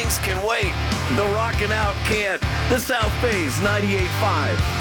things can wait. The Rockin' Out can't. The South Bay's 98.5